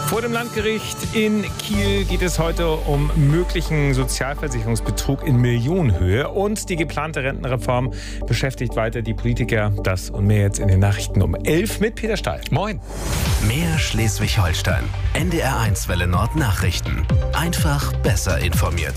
Vor dem Landgericht in Kiel geht es heute um möglichen Sozialversicherungsbetrug in Millionenhöhe. Und die geplante Rentenreform beschäftigt weiter die Politiker. Das und mehr jetzt in den Nachrichten um 11 mit Peter Stahl. Moin. Mehr Schleswig-Holstein. NDR1 Welle Nord Nachrichten. Einfach besser informiert.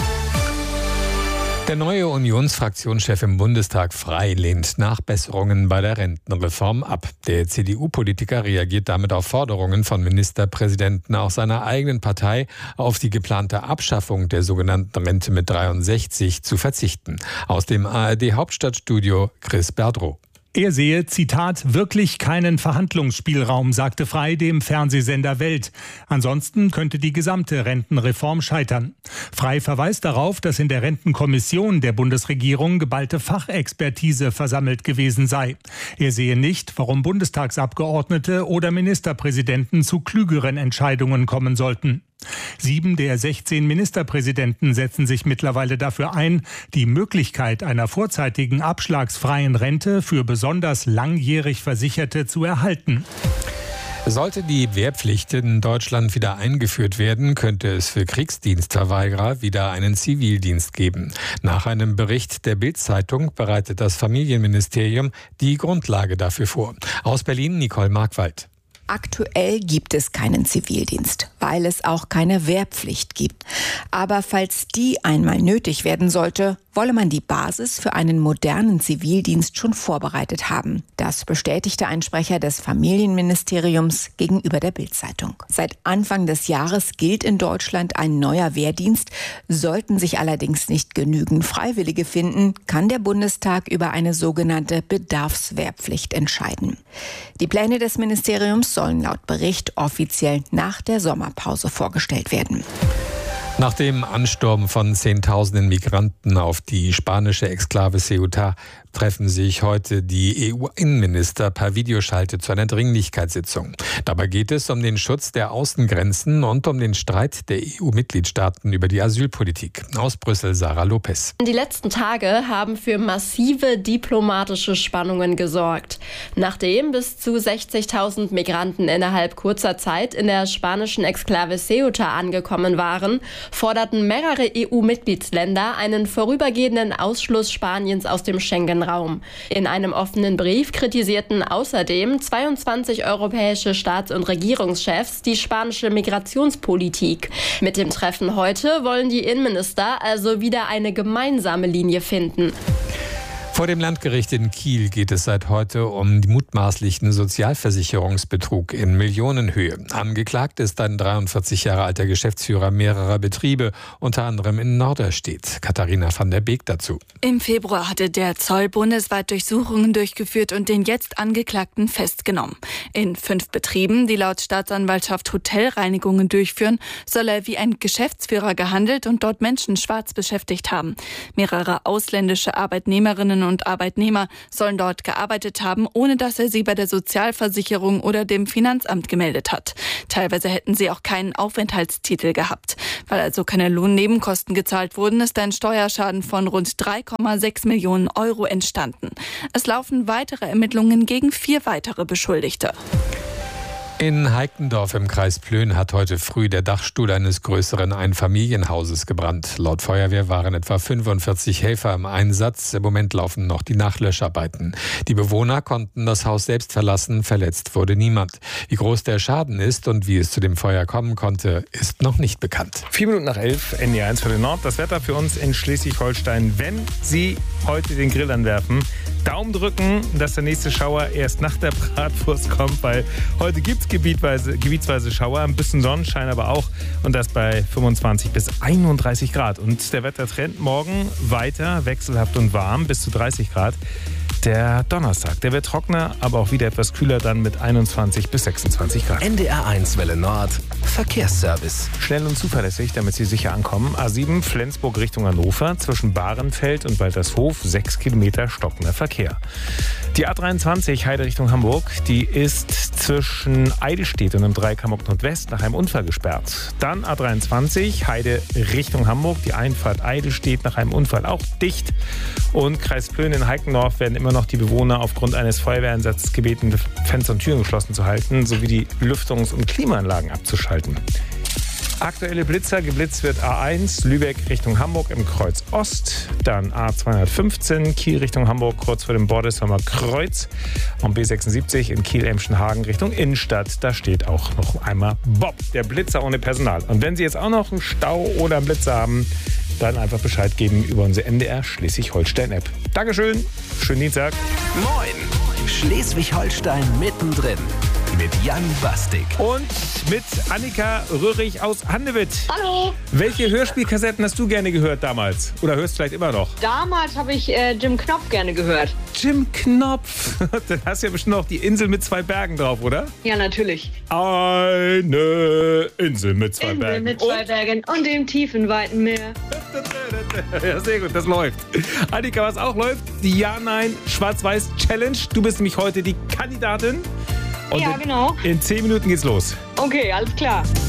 Der neue Unionsfraktionschef im Bundestag Frey lehnt Nachbesserungen bei der Rentenreform ab. Der CDU-Politiker reagiert damit auf Forderungen von Ministerpräsidenten aus seiner eigenen Partei, auf die geplante Abschaffung der sogenannten Rente mit 63 zu verzichten. Aus dem ARD-Hauptstadtstudio Chris Berdrow. Er sehe, Zitat, wirklich keinen Verhandlungsspielraum, sagte Frey dem Fernsehsender Welt. Ansonsten könnte die gesamte Rentenreform scheitern. Frey verweist darauf, dass in der Rentenkommission der Bundesregierung geballte Fachexpertise versammelt gewesen sei. Er sehe nicht, warum Bundestagsabgeordnete oder Ministerpräsidenten zu klügeren Entscheidungen kommen sollten. 7 der 16 Ministerpräsidenten setzen sich mittlerweile dafür ein, die Möglichkeit einer vorzeitigen abschlagsfreien Rente für besonders langjährig Versicherte zu erhalten. Sollte die Wehrpflicht in Deutschland wieder eingeführt werden, könnte es für Kriegsdienstverweigerer wieder einen Zivildienst geben. Nach einem Bericht der Bild-Zeitung bereitet das Familienministerium die Grundlage dafür vor. Aus Berlin Nicole Markwald. Aktuell gibt es keinen Zivildienst, weil es auch keine Wehrpflicht gibt. Aber falls die einmal nötig werden sollte, wolle man die Basis für einen modernen Zivildienst schon vorbereitet haben. Das bestätigte ein Sprecher des Familienministeriums gegenüber der Bild-Zeitung. Seit Anfang des Jahres gilt in Deutschland ein neuer Wehrdienst. Sollten sich allerdings nicht genügend Freiwillige finden, kann der Bundestag über eine sogenannte Bedarfswehrpflicht entscheiden. Die Pläne des Ministeriums sollen laut Bericht offiziell nach der Sommerpause vorgestellt werden. Nach dem Ansturm von Zehntausenden Migranten auf die spanische Exklave Ceuta treffen sich heute die EU-Innenminister per Videoschalte zu einer Dringlichkeitssitzung. Dabei geht es um den Schutz der Außengrenzen und um den Streit der EU-Mitgliedstaaten über die Asylpolitik. Aus Brüssel Sarah Lopez. Die letzten Tage haben für massive diplomatische Spannungen gesorgt. Nachdem bis zu 60.000 Migranten innerhalb kurzer Zeit in der spanischen Exklave Ceuta angekommen waren, forderten mehrere EU-Mitgliedsländer einen vorübergehenden Ausschluss Spaniens aus dem Schengen-Raum. In einem offenen Brief kritisierten außerdem 22 europäische Staats- und Regierungschefs die spanische Migrationspolitik. Mit dem Treffen heute wollen die Innenminister also wieder eine gemeinsame Linie finden. Vor dem Landgericht in Kiel geht es seit heute um den mutmaßlichen Sozialversicherungsbetrug in Millionenhöhe. Angeklagt ist ein 43 Jahre alter Geschäftsführer mehrerer Betriebe, unter anderem in Norderstedt. Katharina van der Beek dazu. Im Februar hatte der Zoll bundesweit Durchsuchungen durchgeführt und den jetzt Angeklagten festgenommen. In 5 Betrieben, die laut Staatsanwaltschaft Hotelreinigungen durchführen, soll er wie ein Geschäftsführer gehandelt und dort Menschen schwarz beschäftigt haben. Mehrere ausländische Arbeitnehmerinnen und Arbeitnehmer sollen dort gearbeitet haben, ohne dass er sie bei der Sozialversicherung oder dem Finanzamt gemeldet hat. Teilweise hätten sie auch keinen Aufenthaltstitel gehabt. Weil also keine Lohnnebenkosten gezahlt wurden, ist ein Steuerschaden von rund 3,6 Millionen Euro entstanden. Es laufen weitere Ermittlungen gegen 4 weitere Beschuldigte. In Heikendorf im Kreis Plön hat heute früh der Dachstuhl eines größeren Einfamilienhauses gebrannt. Laut Feuerwehr waren etwa 45 Helfer im Einsatz. Im Moment laufen noch die Nachlöscharbeiten. Die Bewohner konnten das Haus selbst verlassen. Verletzt wurde niemand. Wie groß der Schaden ist und wie es zu dem Feuer kommen konnte, ist noch nicht bekannt. 4 Minuten nach 11, NDR1 Welle Nord. Das Wetter für uns in Schleswig-Holstein. Wenn Sie heute den Grill anwerfen, Daumen drücken, dass der nächste Schauer erst nach der Bratwurst kommt, weil heute gibt es gebietsweise Schauer, ein bisschen Sonnenschein aber auch und das bei 25 bis 31 Grad. Und der Wettertrend morgen weiter wechselhaft und warm bis zu 30 Grad. Der Donnerstag, der wird trockener, aber auch wieder etwas kühler dann mit 21 bis 26 Grad. NDR1 Welle Nord, Verkehrsservice. Schnell und zuverlässig, damit Sie sicher ankommen. A7 Flensburg Richtung Hannover, zwischen Bahrenfeld und Waltershof 6 Kilometer stockender Verkehr. Die A23 Heide Richtung Hamburg, die ist zwischen Eidelstedt und dem Dreikamp Nordwest nach einem Unfall gesperrt. Dann A23 Heide Richtung Hamburg, die Einfahrt Eidelstedt nach einem Unfall auch dicht. Und Kreis Plön in Heikendorf werden immer noch noch die Bewohner aufgrund eines Feuerwehreinsatzes gebeten, Fenster und Türen geschlossen zu halten, sowie die Lüftungs- und Klimaanlagen abzuschalten. Aktuelle Blitzer, geblitzt wird A1 Lübeck Richtung Hamburg im Kreuz Ost, dann A215 Kiel Richtung Hamburg kurz vor dem Bordesheimer Kreuz und B76 in Kiel-Emschenhagen Richtung Innenstadt. Da steht auch noch einmal Bob, der Blitzer ohne Personal. Und wenn Sie jetzt auch noch einen Stau oder einen Blitzer haben, dann einfach Bescheid geben über unsere NDR Schleswig-Holstein-App. Dankeschön, schönen Dienstag. Moin, Schleswig-Holstein mittendrin. Mit Jan Bastik. Und mit Annika Röhrig aus Handewitt. Hallo. Welche Hörspielkassetten hast du gerne gehört damals? Oder hörst du vielleicht immer noch? Damals habe ich Jim Knopf gerne gehört. Jim Knopf. Dann hast du ja bestimmt noch die Insel mit 2 Bergen drauf, oder? Ja, natürlich. Eine Insel mit 2 Insel Bergen. mit 2 Bergen und dem tiefen, weiten Meer. Ja, sehr gut, das läuft. Annika, was auch läuft, die Ja-Nein-Schwarz-Weiß-Challenge. Du bist nämlich heute die Kandidatin. Und ja, genau. In 10 Minuten geht's los. Okay, alles klar.